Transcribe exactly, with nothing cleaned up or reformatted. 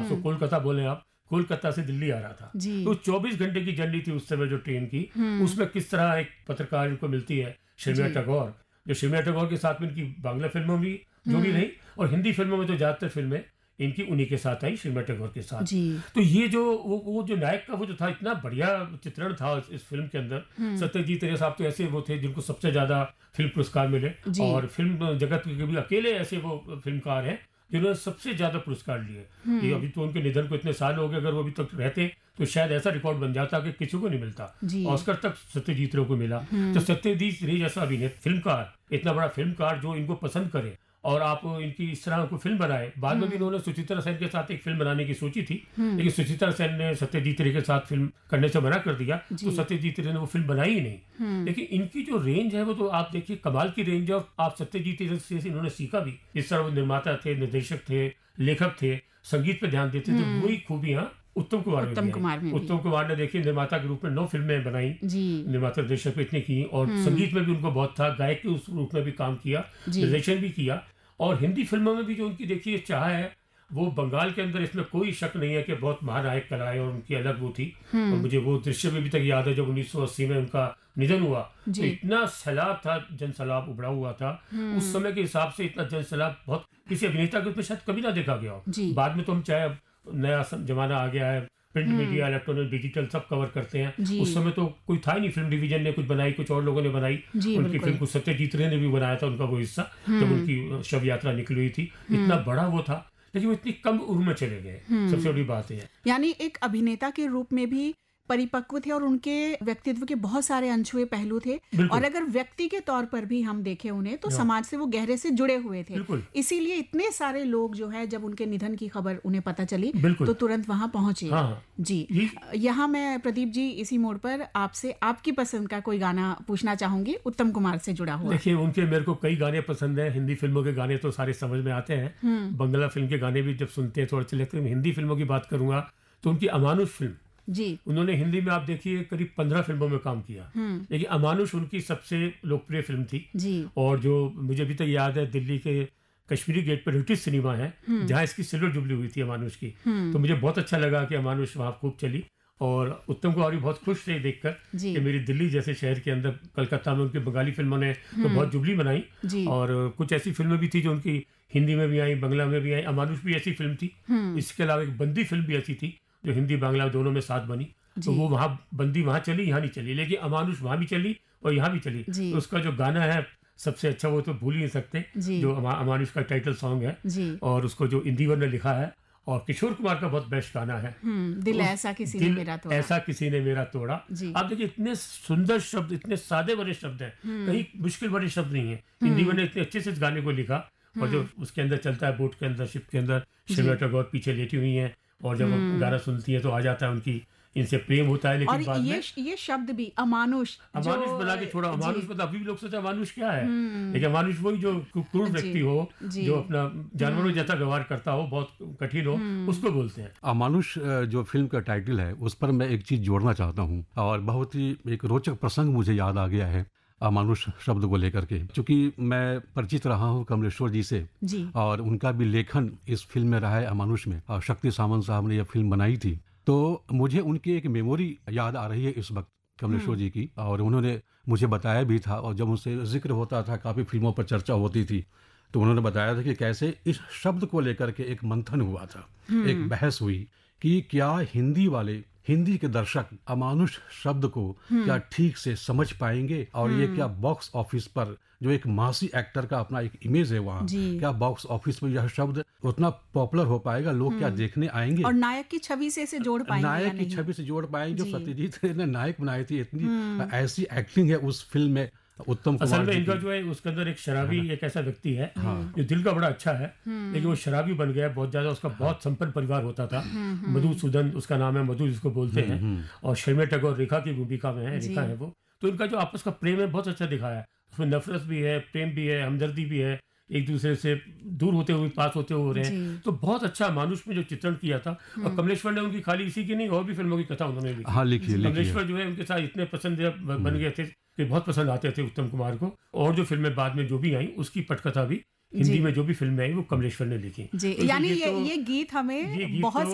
उसको कोलकाता बोले आप, कोलकाता से दिल्ली आ रहा था। तो चौबीस घंटे की जर्नी थी उस समय जो ट्रेन की, उसमें किस तरह एक पत्रकार को मिलती है शर्मिला टैगोर, जो शर्मिला टैगोर के साथ में इनकी बांग्ला फिल्मों में जुड़ी रही और हिंदी फिल्मों में तो ज्यादातर फिल्में इनकी उन्हीं के साथ आई, शर्मिला टैगोर के साथ। तो ये जो वो, वो जो नायक का वो जो था, इतना बढ़िया चित्रण था इस फिल्म के अंदर। सत्यजीत रे साहब तो ऐसे वो थे जिनको सबसे ज्यादा फिल्म पुरस्कार मिले, और फिल्म जगत के भी अकेले ऐसे वो फिल्मकार हैं जिन्होंने सबसे ज्यादा पुरस्कार लिए। अभी तो उनके निधन को इतने साल हो गए, अगर वो अभी तक रहते तो शायद ऐसा रिकॉर्ड बन जाता कि किसी को नहीं मिलता। ऑस्कर तक सत्यजीत रे को मिला। तो सत्यजीत रे जैसा अभिनेता, फिल्मकार, इतना बड़ा फिल्मकार जो इनको पसंद करे और आप इनकी इस तरह को फिल्म बनाए। बाद में भी इन्होंने सुचित्रा सेन के साथ एक फिल्म बनाने की सोची थी, लेकिन सुचित्रा सेन ने सत्यजीत रे के साथ फिल्म करने से मना कर दिया, तो सत्यजीत रे ने वो फिल्म बनाई ही नहीं। लेकिन इनकी जो रेंज है वो तो आप देखिए कमाल की रेंज है, और आप सत्यजीत रे से इन्होंने सीखा भी। इस तरह वो निर्माता थे, निर्देशक थे, लेखक थे, संगीत पे ध्यान देते थे, वही खूबियां उत्तम कुमार में उत्तम कुमार में उत्तम कुमार ने देखिए निर्माता के रूप में नौ फिल्में बनाई, निर्माता निर्देशक पे इतनी की, और संगीत में भी उनको बहुत था, गायक के उस रूप में भी काम किया, निर्देशन भी किया। और हिंदी फिल्मों में भी जो उनकी देखिए चाह है, वो बंगाल के अंदर, इसमें कोई शक नहीं है कि बहुत महानायक कलाएं और उनकी अलग वो थी। और मुझे वो दृश्य भी अभी तक याद है जब उन्नीस सौ अस्सी में उनका निधन हुआ, तो इतना सैलाब था, जन सैलाब उभड़ा हुआ था उस समय के हिसाब से। इतना जन सैलाब बहुत किसी अभिनेता के उसमें शायद कभी ना देखा गया हो। बाद में तो हम चाहे नया जमाना आ गया है, प्रिंट मीडिया, इलेक्ट्रॉनिक, डिजिटल सब कवर करते हैं। उस समय तो कोई था ही नहीं, फिल्म डिवीजन ने कुछ बनाई, कुछ और लोगों ने बनाई। उनकी फिल्म को सत्यजीत रे ने भी बनाया था, उनका वो हिस्सा, जब उनकी शव यात्रा निकली हुई थी। इतना बड़ा वो था, लेकिन वो इतनी कम उम्र में चले गए, सबसे बड़ी बात है। यानी एक अभिनेता के रूप में भी परिपक्व थे और उनके व्यक्तित्व के बहुत सारे अनछुए पहलू थे, और अगर व्यक्ति के तौर पर भी हम देखें उन्हें तो समाज से वो गहरे से जुड़े हुए थे। इसीलिए इतने सारे लोग जो है जब उनके निधन की खबर उन्हें पता चली तो तुरंत वहां पहुंचे। हाँ। जी, यहाँ मैं प्रदीप जी इसी मोड़ पर आपसे आपकी पसंद का कोई गाना पूछना चाहूंगी, उत्तम कुमार से जुड़ा हुआ। देखिए उनके मेरे को कई गाने पसंद है। हिंदी फिल्मों के गाने तो सारे समझ में आते हैं, बंगला फिल्म के गाने भी जब सुनते हैं थोड़ा अच्छे लगते हैं। हिंदी फिल्मों की बात करूंगा तो उनकी अमानुष फिल्म, जी, उन्होंने हिंदी में आप देखिए करीब पंद्रह फिल्मों में काम किया, लेकिन अमानुष उनकी सबसे लोकप्रिय फिल्म थी। जी। और जो मुझे अभी तक याद है, दिल्ली के कश्मीरी गेट पर रिटिश सिनेमा है जहाँ इसकी सिल्वर जुबली हुई थी अमानुष की, तो मुझे बहुत अच्छा लगा कि अमानुष वहाँ खूब चली। और उत्तम कुमार भी बहुत खुश थे देखकर कि मेरी दिल्ली जैसे शहर के अंदर, कलकत्ता में उनकी बंगाली फिल्मों ने तो बहुत जुबली बनाई, और कुछ ऐसी फिल्में भी थी जो उनकी हिंदी में भी आई, बंगला में भी आई। अमानुष भी ऐसी फिल्म थी। इसके अलावा एक बंदी फिल्म भी ऐसी थी जो हिंदी बांग्ला दोनों में साथ बनी, तो वो वहाँ बंदी वहाँ चली, यहाँ नहीं चली, लेकिन अमानुष वहाँ भी चली और यहाँ भी चली। तो उसका जो गाना है सबसे अच्छा, वो तो भूल ही नहीं सकते, जो अमानुष का टाइटल सॉन्ग है, और उसको जो इंदिवर ने लिखा है, और किशोर कुमार का बहुत बेस्ट गाना है, दिल ऐसा किसी ने मेरा तोड़ा। ऐसा किसी ने मेरा तोड़ा। आप देखिए इतने सुंदर शब्द, इतने सादे बड़े शब्द हैं, कहीं मुश्किल बड़े शब्द नहीं है। इंदिवर ने इतने अच्छे से इस गाने को लिखा, और जो उसके अंदर चलता है, बोट के अंदर, शिप के अंदर, शर्मिला टैगोर पीछे लेटी हुई है, और जब वो गाना सुनती है तो आ जाता है उनकी, इनसे प्रेम होता है। लेकिन और बाद ये में ये शब्द भी अमानुष अमानुष बना के छोड़ा। अमानुष मतलब अभी भी लोग सोचते हैं अमानुष क्या है, लेकिन अमानुष वही जो क्रूर व्यक्ति हो, जो अपना जानवरों जैसा व्यवहार करता हो, बहुत कठिन हो, उसको बोलते हैं अमानुष। जो फिल्म का टाइटल है उस पर मैं एक चीज जोड़ना चाहता हूँ, और बहुत ही एक रोचक प्रसंग मुझे याद आ गया है अमानुष शब्द को लेकर के। चूंकि मैं परिचित रहा हूँ कमलेश्वर जी से, जी, और उनका भी लेखन इस फिल्म में रहा है अमानुष में, और शक्ति सामंत साहब ने यह फिल्म बनाई थी, तो मुझे उनकी एक मेमोरी याद आ रही है इस वक्त कमलेश्वर जी की, और उन्होंने मुझे बताया भी था, और जब उनसे जिक्र होता था, काफी फिल्मों पर चर्चा होती थी, तो उन्होंने बताया था कि कैसे इस शब्द को लेकर के एक मंथन हुआ था, एक बहस हुई कि क्या हिंदी वाले, हिंदी के दर्शक अमानुष शब्द को क्या ठीक से समझ पाएंगे, और ये क्या बॉक्स ऑफिस पर, जो एक मासी एक्टर का अपना एक इमेज है वहाँ, क्या बॉक्स ऑफिस पर यह शब्द उतना पॉपुलर हो पाएगा, लोग क्या देखने आएंगे, और नायक की छवि से इसे जोड़ पाएंगे, नायक की छवि से जोड़ पाएंगे। जो सत्यजीत रे ने नायक बनाई थी, इतनी ऐसी एक्टिंग है उस फिल्म में उत्तम कुमार। असल में इनका जो है उसके अंदर एक शराबी, एक ऐसा व्यक्ति है जो दिल का बड़ा अच्छा है, लेकिन वो शराबी बन गया बहुत ज्यादा। उसका बहुत संपन्न परिवार होता था, मधुसूदन उसका नाम है, मधु जिसको बोलते हैं, और शर्मिला टैगोर रेखा की भूमिका में है, रेखा है वो। तो इनका जो आपस का प्रेम है बहुत अच्छा दिखाया है, उसमें नफरत भी है, प्रेम भी है, हमदर्दी भी है, एक दूसरे से दूर होते हुए पास होते हो रहे हैं। तो बहुत अच्छा मानुष में जो चित्रण किया था। और कमलेश्वर ने उनकी खाली इसी की नहीं, और भी फिल्मों की कथा उन्होंने लिखी। हाँ, लिखी, कमलेश्वर जो है उनके साथ इतने पसंद बन गए थे कि बहुत पसंद आते थे उत्तम कुमार को। और जो फिल्में बाद में जो भी आई उसकी पटकथा भी हिंदी में जो भी फिल्में आई वो कमलेश्वर ने लिखी। यानी ये, ये गीत हमें ये गीत बहुत तो